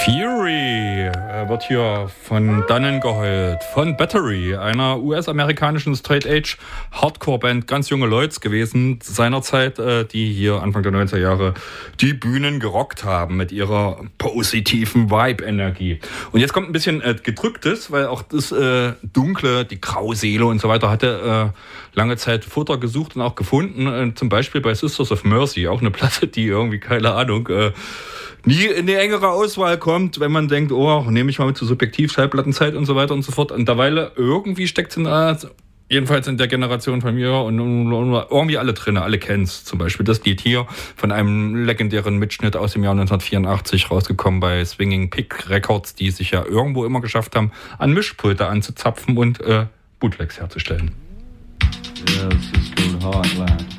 Fury wird hier von dannen geheult, von Battery, einer US-amerikanischen Straight-Edge-Hardcore-Band, ganz junge Leute gewesen seinerzeit, die hier Anfang der 90er Jahre die Bühnen gerockt haben mit ihrer positiven Vibe-Energie. Und jetzt kommt ein bisschen Gedrücktes, weil auch das Dunkle, die Grauseele und so weiter hatte lange Zeit Futter gesucht und auch gefunden, zum Beispiel bei Sisters of Mercy, auch eine Platte, die irgendwie, keine Ahnung, nie in die engere Auswahl kommt, wenn man denkt, oh, nehme ich mal mit zu Subjektiv, Schallplattenzeit und so weiter und so fort. Und derweil irgendwie steckt es jedenfalls in der Generation von mir und irgendwie alle drin, alle kennen es. Zum Beispiel das Lied hier von einem legendären Mitschnitt aus dem Jahr 1984 rausgekommen bei Swinging Pig Records, die sich ja irgendwo immer geschafft haben, an Mischpulte anzuzapfen und Bootlegs herzustellen. Yeah, this is called Heartland.